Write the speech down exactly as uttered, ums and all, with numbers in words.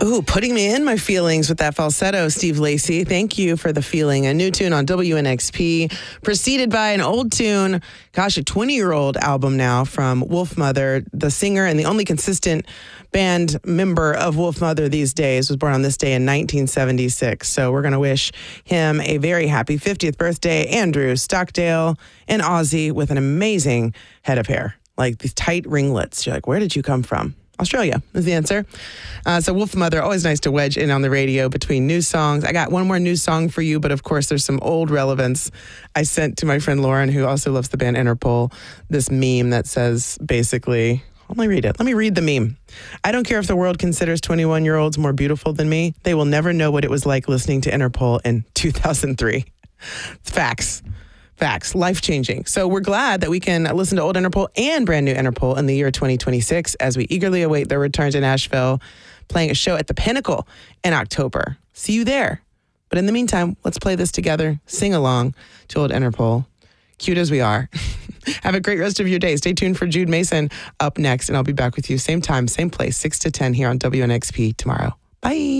Ooh, putting me in my feelings with that falsetto, Steve Lacy. Thank you for the feeling. A new tune on W N X P, preceded by an old tune, gosh, a twenty-year-old album now from Wolfmother. The singer and the only consistent band member of Wolfmother these days was born on this day in nineteen seventy-six. So we're going to wish him a very happy fiftieth birthday, Andrew Stockdale, an Aussie with an amazing head of hair, like these tight ringlets. You're like, where did you come from? Australia is the answer. Uh, so Wolfmother, always nice to wedge in on the radio between new songs. I got one more new song for you, but of course there's some old relevance. I sent to my friend Lauren, who also loves the band Interpol, this meme that says basically, let me read it. Let me read the meme. I don't care if the world considers twenty-one-year-olds more beautiful than me. They will never know what it was like listening to Interpol in two thousand three. Facts. Facts, life-changing. So we're glad that we can listen to old Interpol and brand new Interpol in the year twenty twenty-six as we eagerly await their return to Nashville, playing a show at the Pinnacle in October. See you there. But in the meantime, let's play this together, sing along to old Interpol, cute as we are. Have a great rest of your day. Stay tuned for Jude Mason up next, and I'll be back with you same time, same place, six to ten here on W N X P tomorrow. Bye.